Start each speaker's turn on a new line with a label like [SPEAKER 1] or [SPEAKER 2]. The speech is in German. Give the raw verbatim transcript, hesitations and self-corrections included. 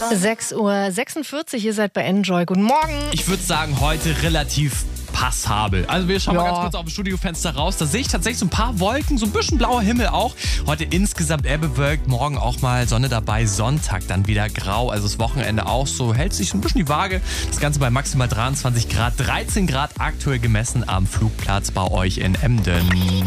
[SPEAKER 1] sechs Uhr sechsundvierzig, ihr seid bei Enjoy. Guten Morgen.
[SPEAKER 2] Ich würde sagen, heute relativ passabel. Also wir schauen
[SPEAKER 1] Ja.
[SPEAKER 2] mal ganz kurz auf das Studiofenster raus. Da sehe ich tatsächlich so ein paar Wolken, so ein bisschen blauer Himmel auch. Heute insgesamt eher bewölkt, morgen auch mal Sonne dabei, Sonntag dann wieder grau. Also das Wochenende auch so, hält sich so ein bisschen die Waage. Das Ganze bei maximal dreiundzwanzig Grad, dreizehn Grad aktuell gemessen am Flugplatz bei euch in Emden.